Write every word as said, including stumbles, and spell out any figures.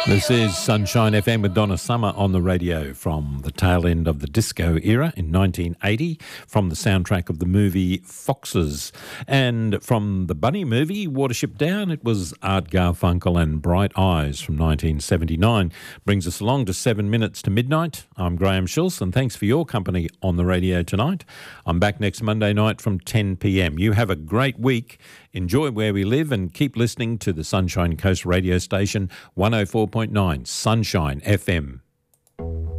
This is Sunshine F M with Donna Summer on the radio from the tail end of the disco era in nineteen eighty, from the soundtrack of the movie Foxes. And from the Bunny movie, Watership Down, it was Art Garfunkel and Bright Eyes from nineteen seventy-nine. Brings us along to seven minutes to midnight. I'm Graham Schultz, and thanks for your company on the radio tonight. I'm back next Monday night from ten p m. You have a great week. Enjoy where we live and keep listening to the Sunshine Coast radio station, one oh four point nine Sunshine F M.